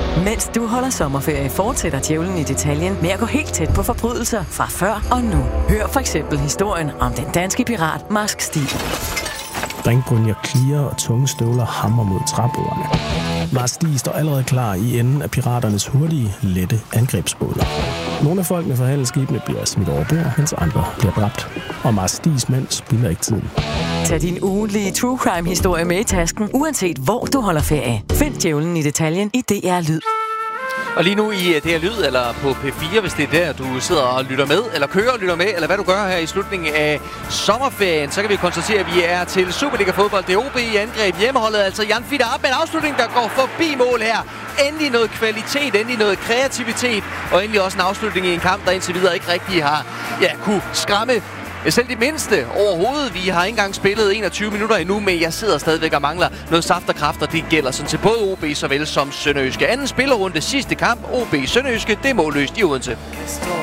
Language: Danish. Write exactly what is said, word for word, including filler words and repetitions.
Mens du holder sommerferie, fortsætter djævlen i detaljen med at gå helt tæt på forbrydelser fra før og nu. Hør for eksempel historien om den danske pirat Marsk Stig. Ringbrynjer klirer og tunge støvler hammer mod træbordene. Marsk Stig står allerede klar i enden af piraternes hurtige, lette angrebsbåder. Nogle af folkene fra handelsskibene bliver smidt over bord, mens andre bliver dræbt. Og Marsk Stigs mænd spilder ikke tiden. Tag din ugentlige true crime-historie med i tasken, uanset hvor du holder ferie. Find djævlen i detaljen i D R Lyd. Og lige nu i D R Lyd, eller på P fire, hvis det er der, du sidder og lytter med, eller kører og lytter med, eller hvad du gør her i slutningen af sommerferien, så kan vi konstatere, at vi er til Superliga-fodbold. Det er O B i angreb. Hjemmeholdet, altså Jan Fiete op med en afslutning, der går forbi mål her. Endelig noget kvalitet, endelig noget kreativitet, og endelig også en afslutning i en kamp, der indtil videre ikke rigtig har ja, kunne skræmme selv de mindste overhovedet. Vi har ikke engang spillet enogtyve minutter endnu, men jeg sidder stadigvæk og mangler noget saft og kraft, og det gælder sådan til både O B såvel som Sønderjyske. Anden spillerunde, sidste kamp, O B Sønderjyske, det er målløst i Odense.